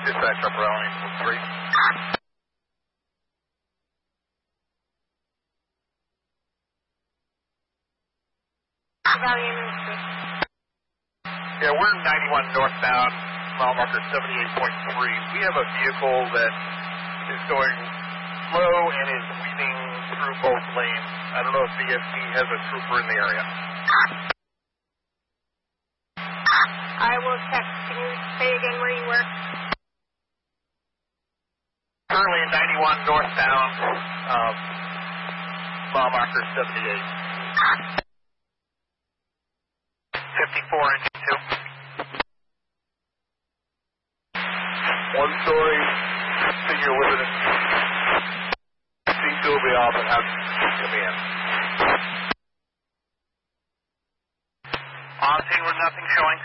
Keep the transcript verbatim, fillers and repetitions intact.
Dispatch up rally three. Yeah, we're ninety-one northbound, mile marker seventy-eight point three. We have a vehicle that is going slow and is weaving through both lanes. I don't know if V S T has a trooper in the area. I will check. Can you say again where you were? Currently in ninety-one northbound, um, mile marker seventy-eight. fifty-four engine two. One story, figure with it. C two will be off and have come in. On scene with nothing showing.